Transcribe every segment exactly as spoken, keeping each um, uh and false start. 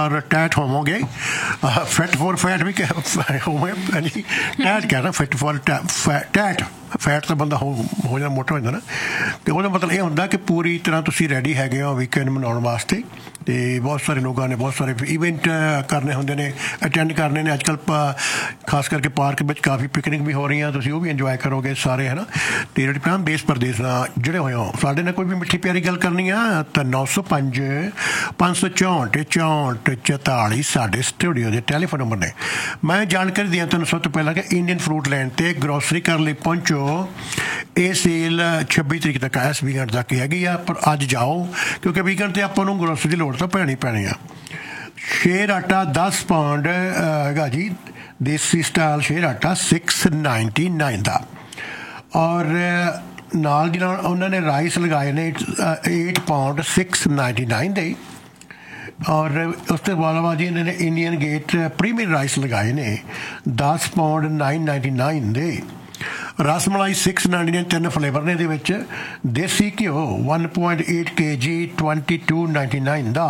ਔਰ ਟੈਟ ਹੋਵੋਗੇ। Fit four fat ਵੀ ਹੋਵੇ ਹਾਂਜੀ, ਟੈਟ ਕਹਿ ਰਿਹਾ, ਫਿਟ ਫੋਰ ਟੈਟ ਫੈਟ ਤਾਂ ਬੰਦਾ ਹੋ ਹੋ ਜਾਂਦਾ, ਮੋਟਾ ਹੋ ਜਾਂਦਾ ਨਾ। ਅਤੇ ਉਹਦਾ ਮਤਲਬ ਇਹ ਹੁੰਦਾ ਕਿ ਪੂਰੀ ਤਰ੍ਹਾਂ ਤੁਸੀਂ ਰੈਡੀ ਹੈਗੇ ਹੋ ਵੀਕਐਂਡ ਮਨਾਉਣ ਵਾਸਤੇ। ਅਤੇ ਬਹੁਤ ਸਾਰੇ ਲੋਕਾਂ ਨੇ ਬਹੁਤ ਸਾਰੇ ਇਵੈਂਟ ਕਰਨੇ ਹੁੰਦੇ ਨੇ, ਅਟੈਂਡ ਕਰਨੇ ਨੇ। ਅੱਜ ਕੱਲ੍ਹ ਖਾਸ ਕਰਕੇ ਪਾਰਕ ਵਿੱਚ ਕਾਫੀ ਪਿਕਨਿਕ ਵੀ ਹੋ ਰਹੀਆਂ, ਤੁਸੀਂ ਉਹ ਵੀ ਇੰਜੋਏ ਕਰੋਗੇ ਸਾਰੇ, ਹੈ ਨਾ। ਅਤੇ ਜਿਹੜੀ ਭਰਾ ਦੇਸ਼ ਪ੍ਰਦੇਸ਼ ਨਾਲ ਜਿਹੜੇ ਹੋਏ ਹੋ, ਸਾਡੇ ਨਾਲ ਕੋਈ ਵੀ ਮਿੱਠੀ ਪਿਆਰੀ ਗੱਲ ਕਰਨੀ ਆ ਤਾਂ ਨੌ ਸੌ ਪੰਜ ਪੰਜ ਸੌ ਚੌਂਹਠ ਚੌਂਹਠ ਚੁਤਾਲੀ ਸਾਡੇ ਸਟੂਡੀਓ ਦੇ ਟੈਲੀਫੋਨ ਨੰਬਰ ਨੇ। ਮੈਂ ਜਾਣਕਾਰੀ ਦਿਆਂ ਤੁਹਾਨੂੰ ਸਭ ਤੋਂ ਪਹਿਲਾਂ ਕਿ ਇੰਡੀਅਨ ਫਰੂਟ ਲੈਂਡ 'ਤੇ ਗਰੋਸਰੀ ਕਰਨ ਲਈ ਪਹੁੰਚੋ। ਇਹ ਸੇਲ ਛੱਬੀ ਤਰੀਕ ਤੱਕ ਇਸ ਵੀਕਐਂਡ ਤੱਕ ਹੀ ਹੈਗੀ ਆ, ਪਰ ਅੱਜ ਜਾਓ ਕਿਉਂਕਿ ਵੀਕਐਂਡ 'ਤੇ ਆਪਾਂ ਨੂੰ ਗਰੋਸਰੀ ਦੀ ਲੋੜ ਤਾਂ ਪੈਣੀ ਪੈਣੀ ਆ। ਸ਼ੇਰ ਆਟਾ ਦਸ ਪਾਉਂਡ ਹੈਗਾ ਜੀ, ਦੇਸੀ ਸਟਾਈਲ ਸ਼ੇਰ ਆਟਾ ਸਿਕਸ ਨਾਈਨਟੀ ਨਾਈਨ ਦਾ। ਔਰ ਨਾਲ ਦੀ ਨਾਲ ਉਹਨਾਂ ਨੇ ਰਾਈਸ ਲਗਾਏ ਨੇ eight pound six ninety nine ਦੇ। ਔਰ ਉਸ ਤੋਂ ਇਲਾਵਾ ਜੀ ਇਹਨਾਂ ਨੇ ਇੰਡੀਅਨ ਗੇਟ ਪ੍ਰੀਮੀਅਰ ਰਾਈਸ ਲਗਾਏ ਨੇ ਦਸ ਪਾਉਂਡ ਨਾਈਨ ਨਾਈਨਟੀ ਨਾਈਨ ਦੇ। Ras malai six ninety nine, ਤਿੰਨ ਫਲੇਵਰ ਨੇ ਇਹਦੇ ਵਿੱਚ। ਦੇਸੀ ਘਿਓ ਵਨ ਪੁਆਇੰਟ ਏਟ ਕੇ ਜੀ ਟਵੈਂਟੀ ਟੂ ਨਾਈਨਟੀ ਨਾਈਨ ਦਾ।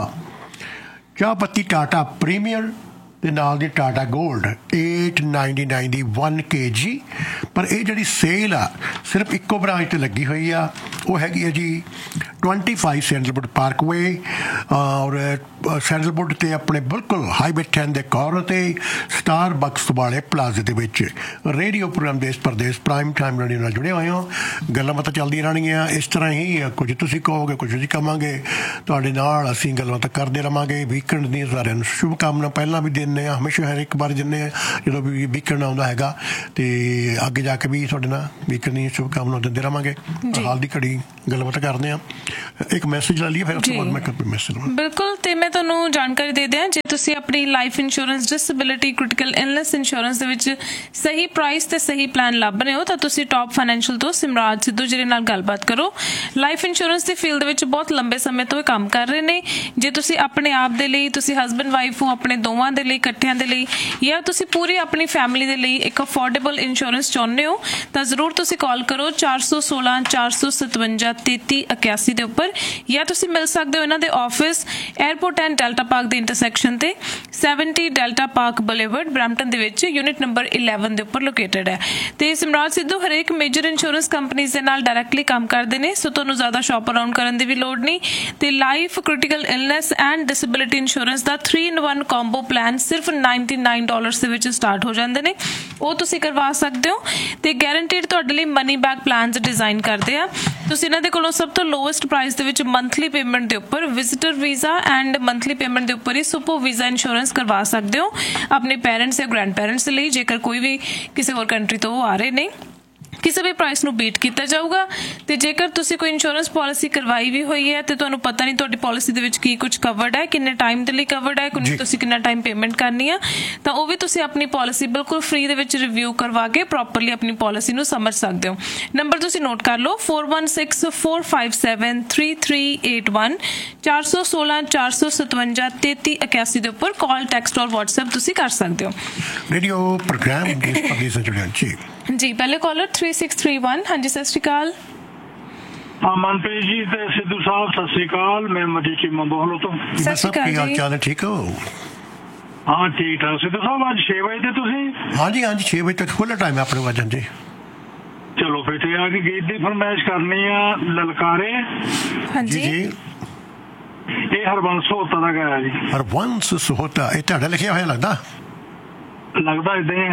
ਚਾਹ ਪੱਤੀ ਟਾਟਾ ਪ੍ਰੀਮੀਅਰ ਅਤੇ ਨਾਲ ਦੀ Tata gold eight ninety nine ਦੀ ਵਨ ਕੇ ਜੀ। ਪਰ ਇਹ ਜਿਹੜੀ ਸੇਲ ਆ ਸਿਰਫ ਇੱਕੋ ਬ੍ਰਾਂਚ 'ਤੇ ਲੱਗੀ ਹੋਈ ਆ, ਉਹ ਹੈਗੀ ਹੈ ਜੀ ਟਵੈਂਟੀ ਫਾਈਵ ਸੈਂਡਲਵੁੱਡ ਪਾਰਕਵੇ। ਔਰ ਸੈਂਡਲਵੁੱਡ 'ਤੇ ਆਪਣੇ ਬਿਲਕੁਲ ਹਾਈਵੇ ਟੈਨ ਦੇ ਕੋਰਨਰ 'ਤੇ ਸਟਾਰ ਬਕਸ ਵਾਲੇ ਪਲਾਜ਼ੇ ਦੇ ਵਿੱਚ। ਰੇਡੀਓ ਪ੍ਰੋਗਰਾਮ ਦੇਸ਼ ਪ੍ਰਦੇਸ਼ ਪ੍ਰਾਈਮ ਟਾਈਮ ਰੇਡੀਓ ਨਾਲ ਜੁੜੇ ਹੋਏ ਹੋ। ਗੱਲਾਂ ਬਾਤਾਂ ਚੱਲਦੀਆਂ ਰਹਿਣਗੀਆਂ ਇਸ ਤਰ੍ਹਾਂ ਹੀ, ਕੁਝ ਤੁਸੀਂ ਕਹੋਗੇ ਕੁਝ ਅਸੀਂ ਕਹਾਂਗੇ, ਤੁਹਾਡੇ ਨਾਲ ਅਸੀਂ ਗੱਲਬਾਤ ਕਰਦੇ ਰਹਾਂਗੇ। ਵੀਕਐਂਡ ਦੀਆਂ ਸਾਰਿਆਂ ਨੂੰ ਸ਼ੁਭ ਕਾਮਨਾ ਪਹਿਲਾਂ ਵੀ ਦਿੰਦੇ ਹਾਂ, ਹਮੇਸ਼ਾ ਹਰ ਇੱਕ ਵਾਰ ਦਿੰਦੇ ਹਾਂ ਜਦੋਂ ਵੀ ਵੀਕਐਂਡ ਆਉਂਦਾ ਹੈਗਾ। ਅਤੇ ਅੱਗੇ ਜਾ ਕੇ ਵੀ ਤੁਹਾਡੇ ਨਾਲ ਵੀਕਐਂਡ ਦੀਆਂ ਸ਼ੁਭ ਕਾਮਨਾ ਦਿੰਦੇ ਰਹਾਂਗੇ। ਹਾਲ ਦੀ ਘੜੀ ਗੱਲਬਾਤ ਕਰਦੇ ਹਾਂ। ਇੱਕ ਮੈਸੇਜ ਲੈ ਲਈਏ, ਫਿਰ ਉਸ ਤੋਂ ਬਾਅਦ ਮੈਂ ਕਰ ਮੈਸੇਜ। ਬਿਲਕੁਲ, ਅਤੇ ਮੈਂ ਤੁਹਾਨੂੰ ਜਾਣਕਾਰੀ ਦੇ ਦਿਆਂ, ਜੇ ਤੁਸੀਂ ਆਪਣੀ life insurance, disability, critical illness insurance ਦੇ ਵਿੱਚ ਸਹੀ ਪ੍ਰਾਈਸ ਅਤੇ ਸਹੀ ਪਲਾਨ ਲੱਭ ਰਹੇ ਹੋ ਤਾਂ ਤੁਸੀਂ ਟੌਪ ਫਾਈਨੈਂਸ਼ੀਅਲ ਤੋਂ ਸਿਮਰਾਜ ਸਿੱਧੂ ਜੀ ਨਾਲ ਗੱਲਬਾਤ ਕਰੋ। ਲਾਈਫ ਇੰਸ਼ੋਰੈਂਸ ਦੀ ਫੀਲਡ ਵਿੱਚ ਬਹੁਤ ਲੰਬੇ ਸਮੇਂ ਤੋਂ ਇਹ ਕੰਮ ਕਰ ਰਹੇ ਨੇ। ਜੇ ਤੁਸੀਂ ਆਪਣੇ ਆਪ ਦੇ ਲਈ, ਤੁਸੀਂ ਹਸਬੈਂਡ ਵਾਈਫ ਹੋ, ਆਪਣੇ ਦੋਵਾਂ ਦੇ ਲਈ, ਇਕੱਠਿਆਂ ਦੇ ਲਈ, ਜਾਂ ਤੁਸੀਂ ਪੂਰੀ ਆਪਣੀ ਫੈਮਿਲੀ ਦੇ ਲਈ ਇੱਕ ਅਫੋਰਡੇਬਲ ਇੰਸ਼ੋਰੈਂਸ ਚਾਹੁੰਦੇ ਹੋ ਤਾਂ ਜ਼ਰੂਰ ਤੁਸੀਂ ਕਾਲ ਕਰੋ ਚਾਰ ਸੌ ਸੋਲਾਂ ਚਾਰ ਸੌ ਸਤਵੰਜਾ ਤੇਤੀ ਇਕਿਆਸੀ ਦੇ ਉੱਪਰ, ਜਾਂ ਤੁਸੀਂ ਮਿਲ ਸਕਦੇ ਹੋ ਇਹਨਾਂ ਦੇ office airport and delta park ਦੇ ਇੰਟਰਸੈਕਸ਼ਨ ਤੇ seventy delta park boulevard Brampton ਦੇ ਵਿੱਚ ਯੂਨਿਟ ਨੰਬਰ ਇਲੈਵਨ ਦੇ ਉੱਪਰ ਲੋਕੇਟਡ ਹੈ। ਤੇ ਸਿਮਰਾਜ ਸਿੱਧੂ ਹਰੇਕ ਮੇਜਰ ਇੰਸ਼ੋਰੈਂਸ ਕੰਪਨੀਜ਼ ਦੇ ਨਾਲ ਡਾਇਰੈਕਟਲੀ ਕੰਮ ਕਰਦੇ ਨੇ, ਸੋ ਤੁਹਾਨੂੰ ਜ਼ਿਆਦਾ ਸ਼ਾਪ ਅਰਾਊਂਡ ਕਰਨ ਦੀ ਵੀ ਲੋੜ ਨਹੀਂ। ਤੇ life, critical illness and disability insurance the three in one combo plan ਸਿਰਫ ਨਾਈਨਟੀ ਨਾਈਨ ਡਾਲਰਸ ਦੇ ਵਿੱਚ ਸਟਾਰਟ ਹੋ ਜਾਂਦੇ ਨੇ, ਉਹ ਤੁਸੀਂ ਕਰਵਾ ਸਕਦੇ ਹੋ। ਤੇ ਗੈਰੰਟੀਡ ਤੁਹਾਡੇ ਲਈ ਮਨੀ ਬੈਕ ਪਲਾਨਸ ਡਿਜ਼ਾਈਨ ਕਰਦੇ ਆ। ਤੁਸੀਂ ਇਹਨਾਂ ਦੇ ਕੋਲੋਂ ਸਭ ਤੋਂ ਲੋਐਸਟ ਪ੍ਰਾਈਸ ਦੇ ਵਿੱਚ ਮੰਥਲੀ ਪੇਮੈਂਟ ਦੇ ਉੱਪਰ visitor visa and monthly payment ਦੇ ਉੱਪਰ ਹੀ ਸੁਪਰ ਵੀਜ਼ਾ ਇੰਸ਼ੋਰੈਂਸ ਕਰਵਾ ਸਕਦੇ ਹੋ ਆਪਣੇ ਪੇਰੈਂਟਸ ਜਾਂ ਗ੍ਰੈਂਡ ਪੇਰੈਂਟਸ ਦੇ ਲਈ, ਜੇਕਰ ਕੋਈ ਵੀ ਕਿਸੇ ਹੋਰ ਕੰਟਰੀ ਤੋਂ ਉਹ ਆ ਰਹੇ ਨੇ। ਕਿਸੇ ਵੀ ਪ੍ਰਾਈਸ ਨੂੰ ਬੀਟ ਕੀਤਾ ਜਾਊਗਾ। ਅਤੇ ਜੇਕਰ ਤੁਸੀਂ ਕੋਈ ਇੰਸ਼ੋਰੈਂਸ ਪਾਲਿਸੀ ਕਰਵਾਈ ਵੀ ਹੋਈ ਹੈ ਅਤੇ ਤੁਹਾਨੂੰ ਪਤਾ ਨਹੀਂ ਤੁਹਾਡੀ ਪਾਲਿਸੀ ਦੇ ਵਿੱਚ ਕੀ ਕੁਝ ਕਵਰਡ ਹੈ, ਕਿੰਨੇ ਟਾਈਮ ਦੇ ਲਈ ਕਵਰਡ ਹੈ, ਤੁਸੀਂ ਕਿੰਨਾ ਟਾਈਮ ਪੇਮੈਂਟ ਕਰਨੀ ਆ, ਤਾਂ ਉਹ ਵੀ ਤੁਸੀਂ ਆਪਣੀ ਪਾਲਿਸੀ ਬਿਲਕੁਲ ਫ੍ਰੀ ਦੇ ਵਿੱਚ ਰਿਵਿਊ ਕਰਵਾ ਕੇ ਪ੍ਰੋਪਰਲੀ ਆਪਣੀ ਪਾਲਿਸੀ ਨੂੰ ਸਮਝ ਸਕਦੇ ਹੋ। ਨੰਬਰ ਤੁਸੀਂ ਨੋਟ ਕਰ ਲਓ four one six four five seven three three eight one, ਚਾਰ ਸੌ ਸੋਲਾਂ ਚਾਰ ਸੌ ਸਤਵੰਜਾ ਤੇਤੀ ਇਕਿਆਸੀ ਦੇ ਉੱਪਰ ਕਾਲ, ਟੈਕਸਟ ਔਰ ਵਟਸਐਪ ਤੁਸੀਂ ਕਰ ਸਕਦੇ ਹੋ। ਰੇਡੀਓ ਪ੍ਰੋਗਰਾਮ ਜੀ ਪਹਿਲੇ collar three six three one. ਹਾਂਜੀ, ਸਤਿ ਸ਼੍ਰੀ ਅਕਾਲ। ਹਾਂ ਮਨਪ੍ਰੀਤ ਜੀ ਤੇ ਸਿੱਧੂ ਸਾਹਿਬ, ਸਤਿ ਸ਼੍ਰੀ ਅਕਾਲ। ਮੈਂ ਮਜੀ ਚੀਮਾ ਬੋਹਲੋ ਤੋਂ। ਸਤਿ ਸ਼੍ਰੀ ਅਕਾਲ ਜੀ। ਹਾਲ ਚਾਲ ਹੈ? ਠੀਕ ਹੋ? ਹਾਂ ਠੀਕ ਠਾਕ। ਸਿੱਧੂ ਸਾਹਿਬ ਅੱਜ ਛੇ ਵਜੇ ਤੇ ਤੁਸੀਂ? ਹਾਂਜੀ ਹਾਂਜੀ, ਛੇ ਵਜੇ ਤੱਕ ਖੁੱਲ੍ਹਾ ਟਾਈਮ ਹੈ ਆਪਣੇ ਵਜਨ ਜੀ। ਚਲੋ ਫਿਰ ਤੇ ਆ ਕੇ ਗੀਤ ਦੀ ਫਰਮਾਇਸ਼ ਕਰਨੀ ਆ, ਲਲਕਾਰੇ। ਹਾਂਜੀ ਜੀ, ਇਹ ਹਰਬੰਸ ਸਹੋਤਾ ਦਾ ਗਾਇਆ ਜੀ। ਹਰਬੰਸ ਸਹੋਤਾ, ਇਹ ਤੁਹਾਡਾ ਲਿਖਿਆ ਹੋਇਆ ਲੱਗਦਾ? ਲੱਗਦਾ ਏਦਾਂ ਹੀ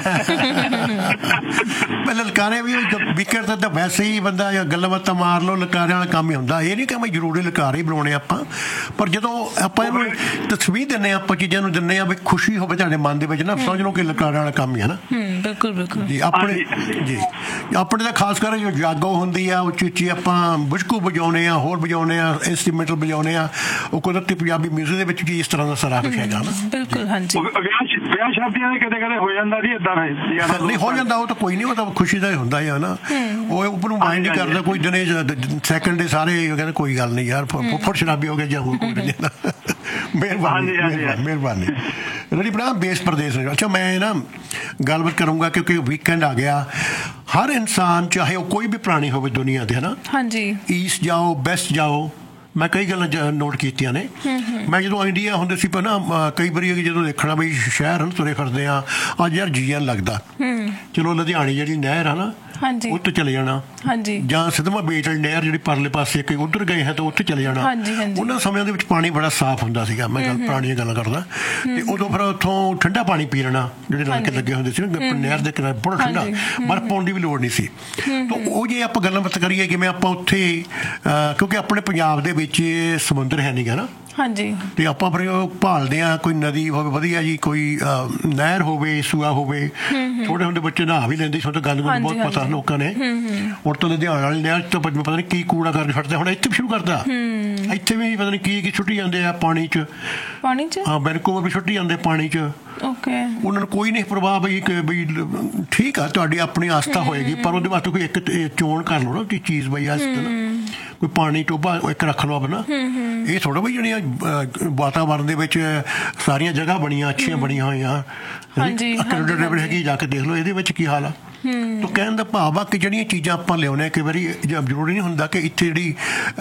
ਮੈਂ ਲਲਕਾਰੇ ਵੀ ਵਿਕਟ ਤਾਂ ਵੈਸੇ ਹੀ ਬੰਦਾ ਗੱਲਾਂ ਬਾਤਾਂ ਮਾਰ ਲਓ, ਲਲਕਾਰਿਆਂ ਵਾਲਾ ਕੰਮ ਹੀ ਹੁੰਦਾ। ਇਹ ਨਹੀਂ ਕਿ ਮੈਂ ਜ਼ਰੂਰੀ ਲਲਕਾਰੇ ਹੀ ਬਣਾਉਣੇ ਆਪਾਂ, ਪਰ ਜਦੋਂ ਆਪਾਂ ਇਹਨੂੰ ਤਸਵੀਰ ਦਿੰਦੇ ਹਾਂ, ਆਪਾਂ ਚੀਜ਼ਾਂ ਨੂੰ ਦਿੰਦੇ ਹਾਂ ਵੀ ਖੁਸ਼ੀ ਹੋਵੇ ਤੁਹਾਡੇ ਮਨ ਦੇ ਵਿੱਚ ਨਾ, ਸਮਝ ਲਓ ਕਿ ਲਲਕਾਰਿਆਂ ਵਾਲਾ ਕੰਮ ਹੀ ਹੈ ਨਾ। ਬਿਲਕੁਲ ਬਿਲਕੁਲ ਜੀ। ਆਪਣੇ ਜੀ ਆਪਣੇ ਤਾਂ ਖਾਸ ਕਰ ਜੋ ਜਾਗੋ ਹੁੰਦੀ ਆ, ਉੱਚੀ ਉੱਚੀ ਆਪਾਂ ਬੁਝਕੂ ਵਜਾਉਂਦੇ ਹਾਂ, ਹੋਰ ਵਜਾਉਂਦੇ ਹਾਂ, ਇੰਸਟਰੂਮੈਂਟਲ ਵਜਾਉਂਦੇ ਹਾਂ। ਉਹ ਕੁਦਰਤੀ ਪੰਜਾਬੀ ਮਿਊਜ਼ਿਕ ਦੇ ਵਿੱਚ ਵੀ ਇਸ ਤਰ੍ਹਾਂ ਦਾ ਸਾਰਾ ਕੁਛ ਹੈਗਾ ਨਾ। ਬਿਲਕੁਲ। ਹਾਂਜੀ, ਵਿਆਹ ਸ਼ਾਦੀਆਂ ਕਦੇ ਕਦੇ ਹੋ ਜਾਂਦਾ ਜੀ ਏਦਾਂ ਨਹੀਂ ਹੋ ਜਾਂਦਾ, ਉਹ ਤਾਂ ਕੋਈ ਨਹੀਂ, ਉਹ ਤਾਂ ਖੁਸ਼ੀ ਦਾ ਹੀ ਹੁੰਦਾ ਹੈ ਨਾ। ਉਹ ਉੱਪਰੋਂ ਮਾਇੰਡ ਨਹੀਂ ਕਰਦਾ ਕੋਈ ਦਿਨੇ ਸੈਕਿੰਡ ਦੇ ਸਾਰੇ ਕਹਿੰਦੇ ਕੋਈ ਗੱਲ ਨਹੀਂ ਯਾਰ, ਫੁੱਫੜ ਸ਼ਰਾਬੀ ਹੋ ਗਏ ਜਾਂ ਹੋਰ ਕੋਈ ਨਹੀਂ। ਮਿਹਰਬਾਨੀ ਮਿਹਰਬਾਨੀ। ਰੈਡੀ ਭਰਾ ਦੇਸ਼ ਪ੍ਰਦੇਸ਼। ਅੱਛਾ, ਮੈਂ ਨਾ ਗੱਲਬਾਤ ਕਰੂੰਗਾ ਕਿਉਂਕਿ ਵੀਕਐਂਡ ਆ ਗਿਆ। ਹਰ ਇਨਸਾਨ ਚਾਹੇ ਉਹ ਕੋਈ ਵੀ ਪ੍ਰਾਣੀ ਹੋਵੇ ਦੁਨੀਆ 'ਤੇ, ਹੈ ਨਾ। ਹਾਂਜੀ। ਈਸਟ ਜਾਓ, ਵੈਸਟ ਜਾਓ, ਮੈਂ ਕਈ ਗੱਲਾਂ ਨੋਟ ਕੀਤੀਆਂ ਨੇ। ਮੈਂ ਜਦੋਂ ਇੰਡੀਆ ਹੁੰਦੇ ਸੀ ਪਹਿਲਾਂ ਕਈ ਵਾਰੀ ਜਦੋਂ ਦੇਖਣਾ ਵੀ ਸ਼ਹਿਰ ਹਨ ਤੁਰੇ ਫਿਰਦੇ ਆ ਅੱਜ ਯਾਰ ਜੀਆ ਲੱਗਦਾ, ਚਲੋ ਲੁਧਿਆਣੇ ਜਿਹੜੀ ਨਹਿਰ ਆ ਨਾ ਉੱਥੇ ਚਲੇ ਜਾਣਾ, ਜਾਂ ਸਿੱਧਵਾਂ ਬੇਟਲ ਨਹਿਰ ਜਿਹੜੀ ਪਰਲੇ ਪਾਸੇ ਕਈ ਉੱਧਰ ਗਏ ਹੈ ਤਾਂ ਉੱਥੇ ਚਲੇ ਜਾਣਾ। ਉਹਨਾਂ ਸਮਿਆਂ ਦੇ ਵਿੱਚ ਪਾਣੀ ਬੜਾ ਸਾਫ਼ ਹੁੰਦਾ ਸੀਗਾ, ਮੈਂ ਗੱਲ ਪੁਰਾਣੀਆਂ ਗੱਲਾਂ ਕਰਦਾ। ਤੇ ਉਦੋਂ ਫਿਰ ਉੱਥੋਂ ਠੰਡਾ ਪਾਣੀ ਪੀ ਲੈਣਾ, ਜਿਹੜੇ ਨਲਕੇ ਲੱਗੇ ਹੁੰਦੇ ਸੀ ਨਾ ਨਹਿਰ ਦੇ ਕਿਨਾਰੇ, ਬੜਾ ਠੰਡਾ, ਬਰਫ਼ ਪਾਉਣ ਦੀ ਵੀ ਲੋੜ ਨਹੀਂ ਸੀ। ਤਾਂ ਉਹ ਜੇ ਆਪਾਂ ਗੱਲਾਂ ਬਾਤ ਕਰੀਏ ਕਿਵੇਂ ਆਪਾਂ ਉੱਥੇ, ਕਿਉਂਕਿ ਆਪਣੇ ਪੰਜਾਬ ਦੇ ਵਿੱਚ ਸਮੁੰਦਰ ਹੈ ਨਹੀਂ ਗਾ ਨਾ, ਤੇ ਆਪਾਂ ਫਿਰ ਭਾਲਦੇ ਹਾਂ ਕੋਈ ਨਦੀ ਹੋਵੇ ਵਧੀਆ ਜੀ, ਕੋਈ ਨਹਿਰ ਹੋਵੇ, ਸੂਆ ਹੋਵੇ। ਛੋਟੇ ਹੁੰਦੇ ਬੱਚੇ ਨਹਾ ਵੀ ਲੈਂਦੇ, ਛੋਟੇ ਗੱਲ ਗੁੱਲ ਬਹੁਤ ਪਤਾ ਲੋਕਾਂ ਨੇ। ਹੁਣ ਤਾਂ ਲੁਧਿਆਣੇ ਵਾਲੀ ਨਹਿਰ ਤੋਂ ਪਤਾ ਨਹੀਂ ਕੀ ਕੂੜਾ ਕਰਕੇ ਛੱਡਦੇ, ਹੁਣ ਇੱਥੇ ਵੀ ਸ਼ੁਰੂ ਕਰਦਾ, ਇੱਥੇ ਵੀ ਪਤਾ ਨਹੀਂ ਕੀ ਕੀ ਛੁੱਟੀ ਜਾਂਦੇ ਆ ਪਾਣੀ 'ਚ, ਪਾਣੀ 'ਚ ਹਾਂ ਵੈਨਕੂਵਰ ਵੀ ਛੁੱਟੀ ਜਾਂਦੇ ਪਾਣੀ 'ਚ। ਉਹਨਾਂ ਨੂੰ ਕੋਈ ਨਹੀਂ ਪ੍ਰਭਾਵ ਬਈ ਬਈ ਠੀਕ ਆ ਤੁਹਾਡੀ ਆਪਣੀ ਆਸਥਾ ਹੋਏਗੀ, ਪਰ ਉਹਦੇ ਵਾਸਤੇ ਕੋਈ ਇੱਕ ਚੋਣ ਕਰ ਲਓ ਨਾ ਕਿ ਚੀਜ਼ ਬਈ ਆ ਕੋਈ ਪਾਣੀ ਟੋਭਾ ਇੱਕ ਰੱਖ ਲਓ ਆਪਣਾ। ਇਹ ਥੋੜਾ ਬਈ ਜਿਹੜੀਆਂ ਵਾਤਾਵਰਨ ਦੇ ਵਿੱਚ ਸਾਰੀਆਂ ਜਗ੍ਹਾ ਬਣੀਆਂ ਅੱਛੀਆਂ ਬਣੀਆਂ ਹੋਈਆਂ ਹੈਗੀ, ਜਾ ਕੇ ਦੇਖ ਲਓ ਇਹਦੇ ਵਿੱਚ ਕੀ ਹਾਲ ਆ। ਤਾਂ ਕਹਿਣ ਦਾ ਭਾਵ ਆ ਕਿ ਜਿਹੜੀਆਂ ਚੀਜ਼ਾਂ ਆਪਾਂ ਲਿਆਉਂਦੇ ਕਈ ਵਾਰੀ ਜ਼ਰੂਰੀ ਨਹੀਂ ਹੁੰਦਾ ਕਿ ਇੱਥੇ ਜਿਹੜੀ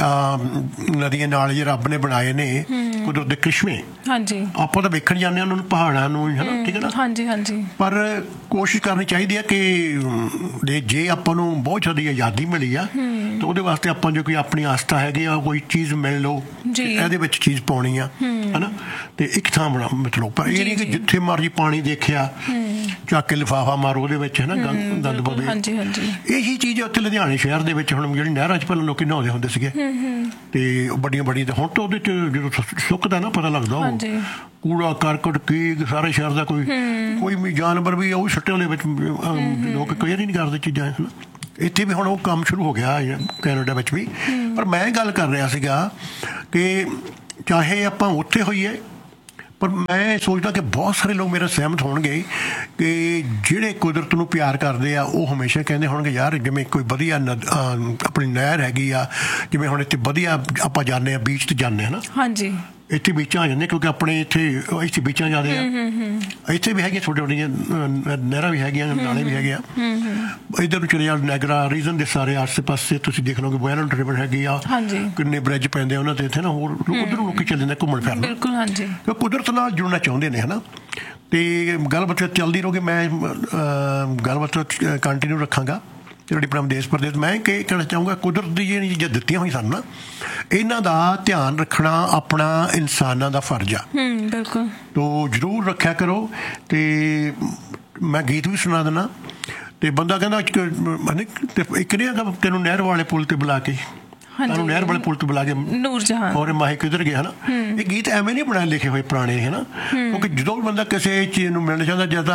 ਨਦੀਆਂ ਨਾਲੇ ਜੇ ਰੱਬ ਨੇ ਬਣਾਏ ਨੇ ਕੁਦਰਤ ਦੇ ਕ੍ਰਿਸ਼ਮੇ, ਆਪਾਂ ਤਾਂ ਵੇਖਣ ਜਾਂਦੇ ਹਾਂ ਉਹਨਾਂ ਨੂੰ, ਪਹਾੜਾਂ ਨੂੰ, ਹੈ ਨਾ, ਠੀਕ ਹੈ ਨਾ। ਪਰ ਕੋਸ਼ਿਸ਼ ਕਰਨੀ ਚਾਹੀਦੀ ਹੈ ਕਿ ਜੇ ਆਪਾਂ ਨੂੰ ਬਹੁਤ ਜ਼ਿਆਦਾ ਆਜ਼ਾਦੀ ਮਿਲੀ ਆ ਤਾਂ ਉਹਦੇ ਵਾਸਤੇ ਆਪਾਂ ਜੋ ਕੋਈ ਆਪਣੀ ਆਸਥਾ ਹੈਗੀ ਆ, ਕੋਈ ਚੀਜ਼ ਮਿਲ ਲਓ ਇਹਦੇ ਵਿੱਚ ਚੀਜ਼ ਪਾਉਣੀ ਆ, ਹੈ ਨਾ, ਤੇ ਇੱਕ ਥਾਂ ਬਣਾ ਮਤਲਬ। ਪਰ ਇਹ ਨਹੀਂ ਕਿ ਜਿੱਥੇ ਮਰਜੀ ਪਾਣੀ ਦੇਖਿਆ ਚੱਕ ਕੇ ਲਿਫਾਫਾ ਮਾਰੋ ਉਹਦੇ ਵਿੱਚ, ਹੈ ਨਾ, ਗੰਦ ਪਵੇ। ਇਹੀ ਚੀਜ਼ ਉੱਥੇ ਲੁਧਿਆਣੇ ਸ਼ਹਿਰ ਦੇ ਵਿੱਚ ਹੁਣ ਜਿਹੜੀ ਨਹਿਰਾਂ 'ਚ ਪਹਿਲਾਂ ਲੋਕੀ ਨਹਾਉਂਦੇ ਹੁੰਦੇ ਸੀਗੇ ਤੇ ਵੱਡੀਆਂ ਵੱਡੀਆਂ, ਤੇ ਹੁਣ ਤਾਂ ਉਹਦੇ 'ਚ ਜਦੋਂ ਸੁੱਕਦਾ ਨਾ ਪਤਾ ਲੱਗਦਾ ਉਹ ਕੂੜਾ ਕਰਕਟ ਕੀ ਸਾਰੇ ਸ਼ਹਿਰ ਦਾ, ਕੋਈ ਕੋਈ ਵੀ ਜਾਨਵਰ ਵੀ ਉਹ ਸੁੱਟੇ ਉਹਦੇ ਵਿੱਚ, ਲੋਕ ਕਲੀਅਰ ਹੀ ਨਹੀਂ ਕਰਦੇ ਚੀਜ਼ਾਂ, ਹੈ ਨਾ। ਇੱਥੇ ਵੀ ਹੁਣ ਉਹ ਕੰਮ ਸ਼ੁਰੂ ਹੋ ਗਿਆ ਕੈਨੇਡਾ ਵਿੱਚ ਵੀ। ਪਰ ਮੈਂ ਗੱਲ ਕਰ ਰਿਹਾ ਸੀਗਾ ਕਿ ਚਾਹੇ ਆਪਾਂ ਉੱਥੇ ਹੋਈਏ, ਪਰ ਮੈਂ ਸੋਚਦਾ ਕਿ ਬਹੁਤ ਸਾਰੇ ਲੋਕ ਮੇਰੇ ਸਹਿਮਤ ਹੋਣਗੇ ਕਿ ਜਿਹੜੇ ਕੁਦਰਤ ਨੂੰ ਪਿਆਰ ਕਰਦੇ ਆ ਉਹ ਹਮੇਸ਼ਾ ਕਹਿੰਦੇ ਹੋਣਗੇ ਯਾਰ ਜਿਵੇਂ ਕੋਈ ਵਧੀਆ ਨਦ ਆਪਣੀ ਨਹਿਰ ਹੈਗੀ ਆ, ਜਿਵੇਂ ਹੁਣ ਇੱਥੇ ਵਧੀਆ ਆਪਾਂ ਜਾਂਦੇ ਹਾਂ ਬੀਚ 'ਤੇ ਜਾਂਦੇ ਹਾਂ ਨਾ, ਹਾਂਜੀ ਇੱਥੇ ਬੀਚਾਂ ਆ ਜਾਂਦੇ ਕਿਉਂਕਿ ਆਪਣੇ ਇੱਥੇ ਇੱਥੇ ਬੀਚਾਂ ਜ਼ਿਆਦਾ ਆ, ਇੱਥੇ ਵੀ ਹੈਗੀਆਂ ਛੋਟੀਆਂ ਛੋਟੀਆਂ ਨਹਿਰਾਂ ਵੀ ਹੈਗੀਆਂ, ਨਾਲੇ ਵੀ ਹੈਗੇ ਆ। ਇੱਧਰ ਨੂੰ ਚਲੇ ਜਾਓ ਨੈਗਰਾ ਰੀਜਨ ਦੇ ਸਾਰੇ ਆਸੇ ਪਾਸੇ ਤੁਸੀਂ ਦੇਖ ਲਓਗੇ, ਬੋਇਲੈਂਡ ਰਿਵਰ ਹੈਗੀ ਆ, ਕਿੰਨੇ ਬ੍ਰਿਜ ਪੈਂਦੇ ਉਹਨਾਂ ਤੇ ਇੱਥੇ ਨਾ, ਹੋਰ ਉੱਧਰੋਂ ਲੋਕੀ ਚੱਲ ਜਾਂਦੇ ਘੁੰਮਣ ਫਿਰਨ, ਕਿਉਂਕਿ ਕੁਦਰਤ ਨਾਲ ਜੁੜਨਾ ਚਾਹੁੰਦੇ ਨੇ, ਹੈ ਨਾ। ਤੇ ਗੱਲਬਾਤ ਚੱਲਦੀ ਰਹੂਗੀ, ਮੈਂ ਗੱਲਬਾਤ ਕੰਟੀਨਿਊ ਰੱਖਾਂਗਾ ਜਿਹੜੀ ਆਪਣਾ ਦੇਸ਼ ਪ੍ਰਦੇਸ਼। ਮੈਂ ਕੀ ਕਹਿਣਾ ਚਾਹੂੰਗਾ, ਕੁਦਰਤ ਦੀ ਜਿਹੜੀਆਂ ਚੀਜ਼ਾਂ ਦਿੱਤੀਆਂ ਹੋਈਆਂ ਸਾਨੂੰ ਨਾ, ਇਹਨਾਂ ਦਾ ਧਿਆਨ ਰੱਖਣਾ ਆਪਣਾ ਇਨਸਾਨਾਂ ਦਾ ਫਰਜ਼ ਆ। ਬਿਲਕੁਲ, ਤੋ ਜ਼ਰੂਰ ਰੱਖਿਆ ਕਰੋ। ਤੇ ਮੈਂ ਗੀਤ ਵੀ ਸੁਣਾ ਦਿੰਦਾ, ਤੇ ਬੰਦਾ ਕਹਿੰਦਾ ਇੱਕ ਨਹੀਂ ਹੈਗਾ ਤੈਨੂੰ ਨਹਿਰ ਵਾਲੇ ਪੁਲ ਤੇ ਬੁਲਾ ਕੇ, ਤੁਹਾਨੂੰ ਨਹਿਰ ਵਾਲੇ ਪੁਲ ਤੋਂ ਬੁਲਾ ਕੇ ਨੂਰਜਹਾਨ ਔਰ ਮਾਹੀ ਕਿੱਧਰ ਗਿਆ, ਹੈ ਨਾ। ਇਹ ਗੀਤ ਐਵੇਂ ਨਹੀਂ ਬਣਾਏ ਲਿਖੇ ਹੋਏ ਪੁਰਾਣੇ, ਹੈ ਨਾ, ਕਿਉਂਕਿ ਜਦੋਂ ਵੀ ਬੰਦਾ ਕਿਸੇ ਚੀਜ਼ ਨੂੰ ਮਿਲਣਾ ਚਾਹੁੰਦਾ, ਜਾਂ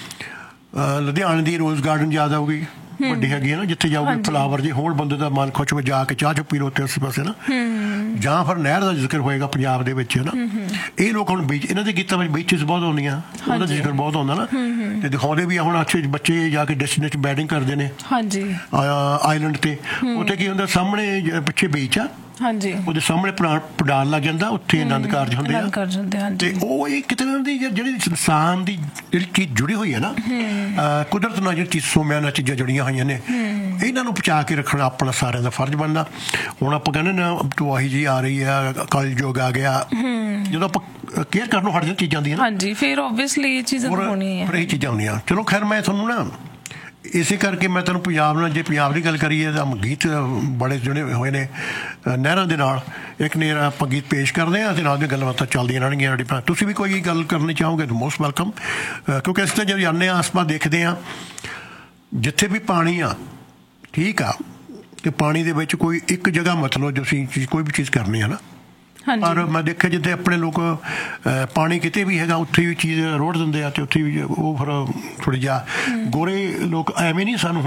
ਤਾਂ ਲੁਧਿਆਣੇ ਦੀ ਰੋਜ਼ ਗਾਰਡਨ ਯਾਦ ਆਊਗੀ, ਵੱਡੀ ਹੈਗੀ ਹੈ ਨਾ, ਜਿੱਥੇ ਜਾਓਗੇ ਫਲਾਵਰ ਜੇ ਹੋਰ ਬੰਦੇ ਦਾ ਮਨ ਖੁਸ਼ ਹੋ ਜਾ ਕੇ ਚਾਹ ਚੁੱਪੀ ਲਓ ਉੱਥੇ ਉਸ ਪਾਸੇ ਨਾ, ਜਾਂ ਫਿਰ ਨਹਿਰ ਦਾ ਜ਼ਿਕਰ ਹੋਏਗਾ ਪੰਜਾਬ ਦੇ ਵਿੱਚ, ਹੈ ਨਾ। ਇਹ ਲੋਕ ਹੁਣ ਬੀਚ, ਇਹਨਾਂ ਦੇ ਗੀਤਾਂ ਵਿੱਚ ਬੀਚਿਸ ਬਹੁਤ ਆਉਂਦੀਆਂ, ਉਹਦਾ ਜ਼ਿਕਰ ਬਹੁਤ ਆਉਂਦਾ ਨਾ, ਤੇ ਦਿਖਾਉਂਦੇ ਵੀ ਆ। ਹੁਣ ਅੱਛੇ ਬੱਚੇ ਜਾ ਕੇ ਡੈਸਟੀਨੇਸ਼ਨ ਬੈਟਿੰਗ ਕਰਦੇ ਨੇ ਆਈਲੈਂਡ ਤੇ, ਉੱਥੇ ਕੀ ਹੁੰਦਾ ਸਾਹਮਣੇ ਪਿੱਛੇ ਬੀਚ ਆ, ਉਹਦੇ ਸਾਹਮਣੇ ਪੰਡਾਲ ਲੱਗ ਜਾਂਦਾ, ਉੱਥੇ ਆਨੰਦ ਕਾਰਜ ਹੁੰਦੇ ਆ। ਤੇ ਉਹ ਇਹ ਕਿਤੇ ਦੀ ਜਿਹੜੀ ਇਨਸਾਨ ਦੀ ਜਿਹੜੀ ਚੀਜ਼ ਜੁੜੀ ਹੋਈ ਹੈ ਨਾ ਕੁਦਰਤ ਨਾਲ, ਜਿਹੜੀ ਚੀਜ਼ ਸੋਮਿਆਂ ਨਾਲ ਚੀਜ਼ਾਂ ਜੁੜੀਆਂ ਹੋਈਆਂ ਨੇ, ਇਹਨਾਂ ਨੂੰ ਬਚਾ ਕੇ ਰੱਖਣਾ ਆਪਣਾ ਸਾਰਿਆਂ ਦਾ ਫਰਜ਼ ਬਣਦਾ। ਹੁਣ ਆਪਾਂ ਕਹਿੰਦੇ ਨਾ ਤਬਾਹੀ ਜੀ ਆ ਰਹੀ ਆ, ਕਲਯੁੱਗ ਆ ਗਿਆ, ਜਦੋਂ ਆਪਾਂ ਕੇਅਰ ਕਰਨੋਂ ਹਟ ਜਾਂਦੇ ਚੀਜ਼ਾਂ ਦੀ, ਹਾਂਜੀ, ਫਿਰ ਓਬਵੀਅਸਲੀ ਇਹ ਚੀਜ਼ਾਂ ਹੋਣੀਆਂ, ਫਿਰ ਇਹ ਚੀਜ਼ਾਂ ਹੁੰਦੀਆਂ। ਚਲੋ ਖੈਰ, ਮੈਂ ਤੁਹਾਨੂੰ ਨਾ ਇਸੇ ਕਰਕੇ ਮੈਂ ਤੁਹਾਨੂੰ ਪੰਜਾਬ ਨਾਲ, ਜੇ ਪੰਜਾਬ ਦੀ ਗੱਲ ਕਰੀਏ ਤਾਂ ਗੀਤ ਬੜੇ ਜੁੜੇ ਹੋਏ ਨੇ ਨਹਿਰਾਂ ਦੇ ਨਾਲ। ਇੱਕ ਨਹਿਰ ਆਪਾਂ ਗੀਤ ਪੇਸ਼ ਕਰਦੇ ਹਾਂ, ਅਤੇ ਨਾਲ ਦੀਆਂ ਗੱਲਬਾਤਾਂ ਚੱਲਦੀਆਂ ਰਹਿਣਗੀਆਂ। ਸਾਡੀ ਤੁਸੀਂ ਵੀ ਕੋਈ ਗੱਲ ਕਰਨੀ ਚਾਹੋਗੇ ਤਾਂ ਮੋਸਟ ਵੈਲਕਮ, ਕਿਉਂਕਿ ਅਸੀਂ ਤਾਂ ਜਦੋਂ ਜਾਂਦੇ ਹਾਂ ਆਸ ਪਾਸ ਦੇਖਦੇ ਹਾਂ ਜਿੱਥੇ ਵੀ ਪਾਣੀ ਆ, ਠੀਕ ਆ, ਕਿ ਪਾਣੀ ਦੇ ਵਿੱਚ ਕੋਈ ਇੱਕ ਜਗ੍ਹਾ ਮਤਲਬ ਜੋ ਅਸੀਂ ਕੋਈ ਵੀ ਚੀਜ਼ ਕਰਨੀ ਹੈ ਨਾ, ਪਰ ਮੈਂ ਦੇਖਿਆ ਜਿੱਥੇ ਆਪਣੇ ਲੋਕ ਪਾਣੀ ਕਿਤੇ ਵੀ ਹੈਗਾ ਉੱਥੇ ਵੀ ਚੀਜ਼ ਰੋੜ ਦਿੰਦੇ ਆ, ਅਤੇ ਉੱਥੇ ਵੀ ਉਹ ਫਿਰ ਥੋੜ੍ਹੀ ਜਿਹਾ ਗੋਰੇ ਲੋਕ ਐਵੇਂ ਨਹੀਂ ਸਾਨੂੰ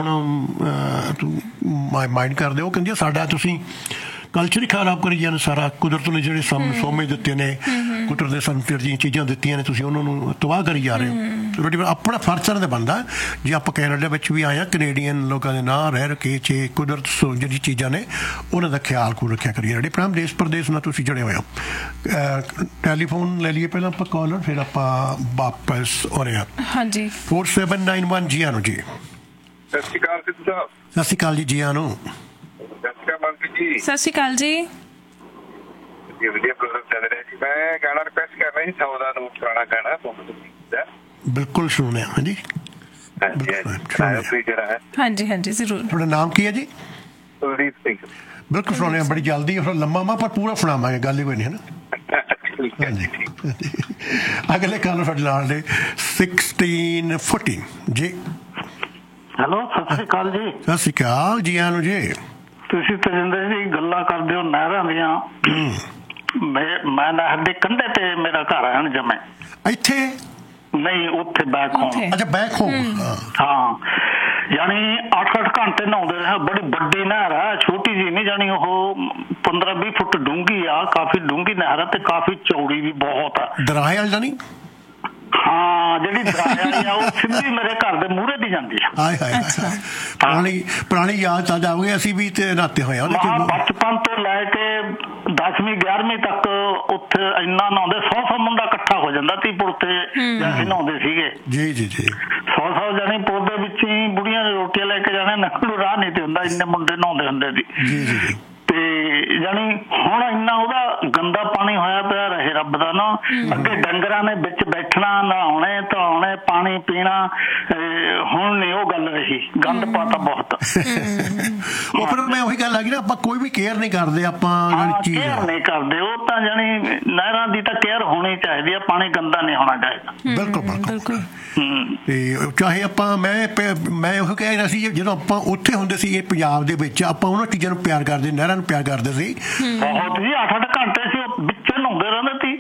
ਹੁਣ ਮਾਈਂਡ ਕਰਦੇ, ਉਹ ਕਹਿੰਦੇ ਸਾਡਾ ਤੁਸੀਂ ਕਲਚਰ ਹੀ ਖਰਾਬ ਕਰੀ ਜਾਂਦੇ ਸਾਰਾ। ਕੁਦਰਤ ਨੇ ਜਿਹੜੇ ਸਾਨੂੰ ਸੋਮੇ ਦਿੱਤੇ ਨੇ, ਕੁਦਰਤ ਨੇ ਸਾਨੂੰ ਜਿਹੜੀਆਂ ਚੀਜ਼ਾਂ ਦਿੱਤੀਆਂ ਨੇ, ਤੁਸੀਂ ਉਹਨਾਂ ਨੂੰ ਤਬਾਹ ਕਰੀ ਜਾ ਰਹੇ ਹੋ। ਰੋਟੀ ਆਪਣਾ ਫਰਜ਼ ਸਾਰਿਆਂ ਦਾ ਬਣਦਾ। ਜੇ ਆਪਾਂ ਕੈਨੇਡਾ ਵਿੱਚ ਵੀ ਆਏ ਹਾਂ, ਕੈਨੇਡੀਅਨ ਲੋਕਾਂ ਦੇ ਨਾਂ ਰਹਿ ਰਕੇ 'ਚ ਕੁਦਰਤ ਜਿਹੜੀ ਚੀਜ਼ਾਂ ਨੇ ਉਹਨਾਂ ਦਾ ਖਿਆਲ ਖੂ ਰੱਖਿਆ ਕਰੀਏ। ਸਾਡੇ ਪ੍ਰਾਮ ਦੇਸ਼ ਪ੍ਰਦੇਸ਼ ਨਾਲ ਤੁਸੀਂ ਜੁੜੇ ਹੋਏ ਹੋ। ਟੈਲੀਫੋਨ ਲੈ ਲਈਏ ਪਹਿਲਾਂ ਆਪਾਂ ਕਾਲਰ, ਫਿਰ ਆਪਾਂ ਵਾਪਸ ਹੋ ਰਹੇ ਹਾਂ। ਹਾਂਜੀ, ਫੋਰ ਸੈਵਨ ਨਾਈਨ ਵਨ ਜੀ ਆਨੋ ਜੀ। ਸਤਿ ਸ਼੍ਰੀ ਅਕਾਲ ਸਿੱਧੂ ਸਾਹਿਬ। ਸਤਿ ਸ਼੍ਰੀ ਅਕਾਲ ਜੀ, ਜੀ ਆਨੋ। ਸਤਿ ਸ਼੍ਰੀ ਅਕਾਲ ਜੀ। ਸਤਿ ਸ਼੍ਰੀ ਅਕਾਲ ਜੀ। ਜੀ ਵਧੀਆ ਪ੍ਰੋਗਰਾਮ ਚੱਲ ਰਿਹਾ ਜੀ। ਮੈਂ ਗਾਣਾ ਰਿਕੁਐਸਟ ਕਰ ਰਿਹਾ ਜੀ, ਸੌ ਦਾ ਨੋਟ ਪੁਰਾਣਾ ਗਾਣਾ ਤੁਹਾਨੂੰ। ਬਿਲਕੁਲ ਸੁਣਿਆ ਹਾਂਜੀ ਹਾਂਜੀ ਹਾਂਜੀ ਜ਼ਰੂਰ। ਤੁਹਾਡਾ ਨਾਮ ਕੀ ਹੈ ਜੀ? ਕੁਲਦੀਪ ਸਿੰਘ। ਬਿਲਕੁਲ ਸੁਣਿਆ, ਬੜੀ ਜਲਦੀ ਲੰਮਾ ਮਾ ਪਰ ਪੂਰਾ ਸੁਣਾਵਾਂਗੇ, ਗੱਲ ਹੀ ਕੋਈ ਨਹੀਂ ਹੈ ਨਾ। ਹਾਂਜੀ ਅਗਲੇ ਕੱਲ ਸਾਡੇ ਨਾਲ ਨੇ ਸਿਕਸਟੀਨ ਫੋਰਟੀਨ ਜੀ। ਹੈਲੋ ਸਤਿ ਸ਼੍ਰੀ ਅਕਾਲ ਜੀ। ਸਤਿ ਸ਼੍ਰੀ ਅਕਾਲ ਜੀ। ਆਨੂੰ ਜੀ ਤੁਸੀਂ ਤਜਿੰਦਰ ਜੀ ਗੱਲਾਂ ਕਰਦੇ ਹੋ ਨਹਿਰਾਂ ਦੀਆਂ। ਮੈਂ ਨਹਿਰ ਦੇ ਕੰਢੇ ਤੇ ਮੇਰਾ ਘਰ ਹੈ ਜਮੇ। ਇੱਥੇ ਨਹੀਂ ਉੱਥੇ ਬੈਕ ਹੋਮ। ਅੱਛਾ ਬੈਕ ਹੋਮ। ਹਾਂ ਯਾਨੀ ਅੱਠ ਅੱਠ ਘੰਟੇ ਨਹਾਉਂਦੇ ਰਹੇ। ਬੜੀ ਵੱਡੀ ਨਹਿਰ ਹੈ, ਛੋਟੀ ਜਿਹੀ ਨਹੀਂ, ਜਾਣੀ ਉਹ ਪੰਦਰਾਂ ਵੀਹ ਫੁੱਟ ਡੂੰਘੀ ਆ। ਕਾਫੀ ਡੂੰਘੀ ਨਹਿਰ ਹੈ ਤੇ ਕਾਫੀ ਚੌੜੀ ਵੀ ਬਹੁਤ ਆ। ਦਰਾਹੇ ਵਾਲੀ ਤਾਂ ਨਹੀਂ? ਹਾਂ ਜਿਹੜੀ ਦਰਾਹੇ ਵਾਲੀ ਆ ਉਹ ਸਿੱਧੀ ਮੇਰੇ ਘਰ ਦੇ ਮੂਹਰੇ ਦੀ ਜਾਂਦੀ ਆ। ਹਾਏ ਹਾਏ ਪੁਰਾਣੀ ਪੁਰਾਣੀ ਯਾਦ ਤਾਂ ਜਾਓਗੇ, ਅਸੀਂ ਵੀ ਤੇ ਨਹਾਤੇ ਹੋਏ ਆ। ਬਚਪਨ ਤੋਂ ਲੈ ਕੇ ਦਸਵੀਂ ਗਿਆਰਵੀਂ ਤੱਕ ਉੱਥੇ ਇੰਨਾ ਨਹਾਉਂਦੇ, ਸੌ ਸੌ ਮੁੰਡਾ ਇਕੱਠਾ ਹੋ ਜਾਂਦਾ ਤੀ ਪੁਲ ਤੇ ਅਸੀਂ ਨਹਾਉਂਦੇ ਸੀਗੇ। ਜੀ ਜੀ ਜੀ। ਸੌ ਸੌ ਜਾਣੀ ਪੁਲ ਦੇ ਵਿੱਚ ਹੀ ਬੁੜੀਆਂ ਨੇ ਰੋਟੀਆਂ ਲੈ ਕੇ ਜਾਣੇ, ਨਕਲ ਨੂੰ ਰਾਹ ਨਹੀਂ ਤੇ ਹੁੰਦਾ, ਇੰਨੇ ਮੁੰਡੇ ਨਹਾਉਂਦੇ ਹੁੰਦੇ ਸੀ। ਜੀ ਜੀ। ਤੇ ਜਾਣੀ ਹੁਣ ਇੰਨਾ ਉਹਦਾ ਗੰਦਾ ਪਾਣੀ ਹੋਇਆ ਪਿਆ, ਰਹੇ ਰੱਬ ਦਾ ਨਾ। ਅੱਗੇ ਡੰਗਰਾਂ ਨੇ ਵਿੱਚ ਬੈਠਣਾ, ਨਹਾਉਣੇ ਧੋਣੇ, ਪਾਣੀ ਪੀਣਾ। ਹੁਣ ਨਹੀਂ ਉਹ ਗੱਲ ਰਹੀ, ਗੰਦ ਪਾਤਾ ਬਹੁਤ। ਉਹ ਫਿਰ ਮੈਂ ਉਹੀ ਗੱਲ ਆ ਗਈ ਨਾ, ਆਪਾਂ ਕੋਈ ਵੀ ਕੇਅਰ ਨਹੀਂ ਕਰਦੇ, ਆਪਾਂ ਕੇਅਰ ਨਹੀਂ ਕਰਦੇ। ਉਹ ਤਾਂ ਜਾਣੀ ਨਹਿਰਾਂ ਦੀ ਤਾਂ ਕੇਅਰ ਹੋਣੀ ਚਾਹੀਦੀ ਆ, ਪਾਣੀ ਗੰਦਾ ਨਹੀਂ ਹੋਣਾ ਚਾਹੀਦਾ। ਬਿਲਕੁਲ ਬਿਲਕੁਲ। ਤੇ ਚਾਹੇ ਆਪਾਂ ਮੈਂ ਮੈਂ ਉਹ ਕਹਿ ਰਿਹਾ ਸੀ ਜਦੋਂ ਆਪਾਂ ਉੱਥੇ ਹੁੰਦੇ ਸੀ ਪੰਜਾਬ ਦੇ ਵਿੱਚ, ਆਪਾਂ ਉਹਨਾਂ ਚੀਜ਼ਾਂ ਨੂੰ ਪਿਆਰ ਕਰਦੇ, ਨਹਿਰਾਂ ਨੂੰ ਪਿਆਰ ਕਰਦੇ ਸੀ ਬਹੁਤ ਜੀ। ਅੱਠ ਅੱਠ ਘੰਟੇ ਸੀ ਵਿੱਚ ਨਹਾਉਂਦੇ ਰਹਿੰਦੇ ਸੀ।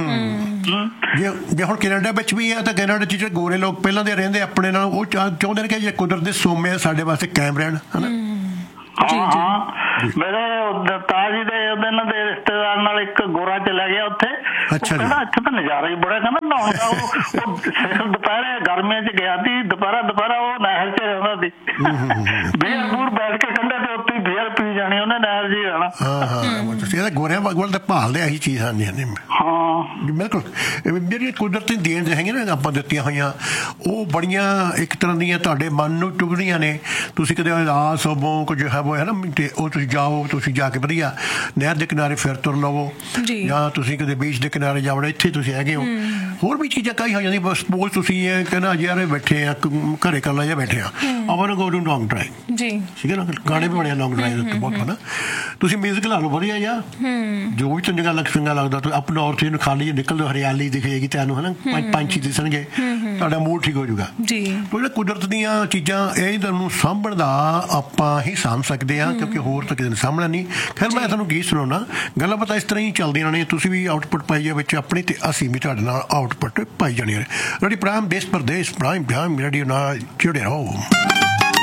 ਜੇ ਜੇ ਹੁਣ ਕੈਨੇਡਾ ਵਿੱਚ ਵੀ ਆ ਤਾਂ ਕੈਨੇਡਾ ਚ ਗੋਰੇ ਲੋਕ ਪਹਿਲਾਂ ਦੇ ਰਹਿੰਦੇ ਆਪਣੇ ਨਾਲ, ਉਹ ਚਾਹੁੰਦੇ ਨੇ ਕਿ ਜੇ ਕੁਦਰਤ ਦੇ ਸੋਮੇ ਸਾਡੇ ਵਾਸਤੇ ਕਾਇਮ ਰਹਿਣ, ਹਨਾ। ਹਾਂ ਹਾਂ ਮੇਰੇ ਤਾਜ ਜੀ ਦੇ ਇਹਨਾਂ ਦੇ ਰਿਸ਼ਤੇਦਾਰ ਨਾਲ ਇੱਕ ਗੋਰਾ ਚਲਾ ਗਿਆ ਉੱਥੇ। ਅੱਛਾ ਕਹਿੰਦਾ ਇੱਥੇ ਤਾਂ ਨਜ਼ਾਰਾ ਹੀ ਬੜਾ, ਕਹਿੰਦਾ ਨਹਾਉਣ ਦਾ। ਉਹ ਦੁਪਹਿਰੇ ਗਰਮੀਆਂ ਚ ਗਿਆ ਸੀ, ਦੁਪਹਿਰਾ ਦੁਪਹਿਰਾ ਉਹ ਨਹਿਰ ਚ ਰਹਿੰਦਾ ਸੀ। ਬੀਅਰ ਬੂਰ ਬੈਠ ਕੇ ਕੰਢੇ ਤੇ ਉੱਤੇ ਬੀਅਰ ਪੀ ਜਾਣੀ ਉਹਨੇ, ਨਹਿਰ ਜੀ ਰਹਿਣਾ। ਹਾਂ ਹਾਂ ਇਹਦਾ ਗੋਰਿਆਂ ਵੱਲ ਤਾਂ ਭਾਲਦੇ ਆਹੀ ਚੀਜ਼। ਹਾਂਜੀ ਹਾਂਜੀ ਹਾਂ ਬਿਲਕੁਲ। ਜਿਹੜੀਆਂ ਕੁਦਰਤੀ ਦੇਣ ਹੈਗੀਆਂ ਨਾ ਆਪਾਂ ਦਿੱਤੀਆਂ ਹੋਈਆਂ, ਉਹ ਬੜੀਆਂ ਇੱਕ ਤਰ੍ਹਾਂ ਦੀਆਂ ਤੁਹਾਡੇ ਮਨ ਨੂੰ ਚੁਭਦੀਆਂ ਨੇ। ਤੁਸੀਂ ਕਦੇ ਉਦਾਸ ਹੋਵੋ ਕੁਝ ਹੈ ਨਾ, ਤੇ ਉਹ ਤੁਸੀਂ ਜਾਓ, ਤੁਸੀਂ ਜਾ ਕੇ ਵਧੀਆ ਨਹਿਰ ਦੇ ਕਿਨਾਰੇ ਫਿਰ ਤੁਰ ਲਵੋ, ਜਾਂ ਤੁਸੀਂ ਕਦੇ ਬੀਚ ਦੇ ਕਿਨਾਰੇ ਜਾਓ, ਇੱਥੇ ਤੁਸੀਂ ਹੈਗੇ ਹੋ। ਹੋਰ ਵੀ ਚੀਜ਼ਾਂ ਕਈ ਹੋ ਜਾਂਦੀਆਂ। ਬਸ ਸਪੋਜ਼ ਤੁਸੀਂ ਇਹ ਕਹਿੰਦਾ ਯਾਰ ਬੈਠੇ ਆ ਘਰੇ ਕੱਲਾ ਜਿਹਾ ਬੈਠੇ ਆ, ਆਪਾਂ ਨੂੰ ਗੋ ਟੂ ਲੌਂਗ ਡਰਾਈਵ ਜੀ, ਠੀਕ ਹੈ ਨਾ। ਗਾਣੇ ਵੀ ਬਣੇ ਆ ਲੌਂਗ ਡਰਾਈਵ ਉੱਤੇ ਬਹੁਤ, ਹਨਾ। ਤੁਸੀਂ ਮਿਊਜ਼ਿਕ ਲਾ ਲਓ ਵਧੀਆ ਜਿਹਾ, ਜੋ ਵੀ ਚੰਗਾ ਲੱਗ ਚੰਗਾ ਲੱਗਦਾ। ਅਪ ਨੌਰਥ ਨੂੰ ਖਾਲੀ ਨਿਕਲਦੇ, ਹਰਿਆਲੀ ਦਿਖੇਗੀ ਤੁਹਾਨੂੰ, ਹਨਾ। ਪੰਛੀ ਦਿਸਣਗੇ, ਤੁਹਾਡਾ ਮੂਡ ਠੀਕ ਹੋ ਜਾਊਗਾ ਜੀ। ਜਿਹੜੇ ਕੁਦਰਤ ਦੀਆਂ ਚੀਜ਼ਾਂ ਇਹ ਤੁਹਾਨੂੰ ਸਾਂਭਣ ਦਾ ਆਪਾਂ ਹੀ ਸਾਂਭ ਸਕਦੇ ਹਾਂ, ਕਿਉਂਕਿ ਹੋਰ ਤਾਂ ਕਿਸੇ ਨੇ ਸਾਹਮਣਾ ਨਹੀਂ। ਖੈਰ ਮੈਂ ਤੁਹਾਨੂੰ ਗੀਤ ਸੁਣਾਉਣਾ, ਗੱਲਾਂ ਬਾਤਾਂ ਇਸ ਤਰ੍ਹਾਂ ਹੀ ਚੱਲਦੀਆਂ ਨੇ। ਤੁਸੀਂ ਵੀ ਆਊਟਪੁੱਟ ਪਾਈ ਆ ਵਿੱਚ ਆਪਣੀ, ਤੇ ਅਸੀਂ ਵੀ ਤੁਹਾਡੇ ਨਾਲ ਆਊਟਪੁੱਟ ਪਾਈ ਜਾਣੀ ਹੈ। ਰੇਡੀਓ ਪ੍ਰਾਈਮ ਦੇਸ਼ ਪ੍ਰਦੇਸ਼ ਪ੍ਰਾਈਮ ਟਾਈਮ ਰੇਡੀਓ ਨਾਲ ਜੁੜੇ ਰਹੋ।